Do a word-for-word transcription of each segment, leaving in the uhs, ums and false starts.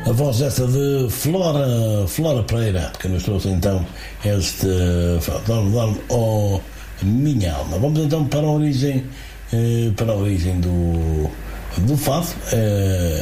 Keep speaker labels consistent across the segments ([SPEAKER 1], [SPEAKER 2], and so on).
[SPEAKER 1] A voz essa de Flora, Flora Pereira, que nos trouxe então este Dorme, Dorme, oh minha alma. Vamos então para a origem, para a origem do, do fado. É,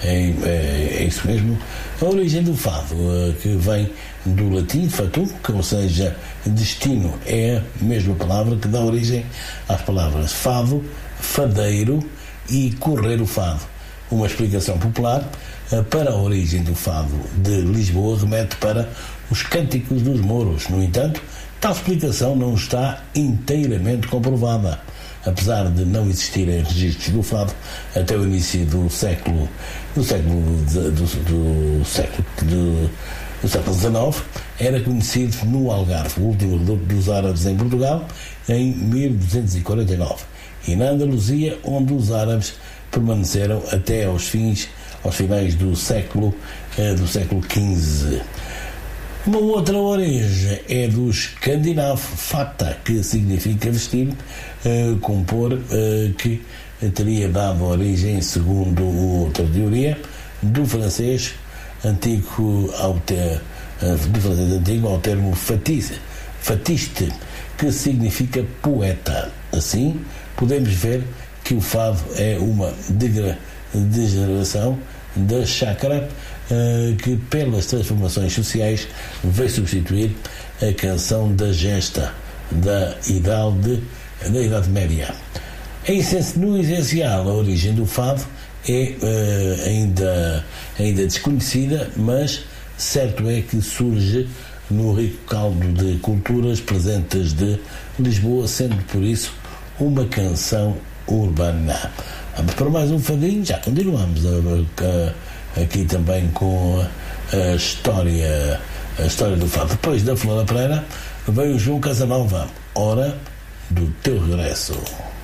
[SPEAKER 1] é, é isso mesmo, a origem do fado, que vem do latim fatum, que ou seja, destino, é a mesma palavra que dá origem às palavras fado, fadeiro e correr o fado. Uma explicação popular para a origem do fado de Lisboa remete para os cânticos dos mouros. No entanto, tal explicação não está inteiramente comprovada. Apesar de não existirem registros do fado até o início do século do século do, do, do século do, do século dezenove, era conhecido no Algarve, o último reduto dos árabes em Portugal, em mil duzentos e quarenta e nove, e na Andaluzia, onde os árabes permaneceram até aos fins aos finais do século eh, do século quinze. Uma outra origem é do escandinavo fata, que significa vestir, eh, compor, eh, que teria dado origem, segundo outra teoria, do francês antigo ao, ter, do francês antigo ao termo fatiste, fatiste, que significa poeta. Assim, podemos ver que o fado é uma degeneração da chácara, uh, que pelas transformações sociais veio substituir a canção da gesta da idade, da idade média. Em, no essencial, a origem do fado é uh, ainda, ainda desconhecida, mas certo é que surge no rico caldo de culturas presentes de Lisboa, sendo por isso uma canção urbana. Vamos para mais um fadinho, já continuamos a, a, aqui também com a, a história a história do fado. Depois da Flora Pereira veio o João Casanova, Hora do Teu Regresso.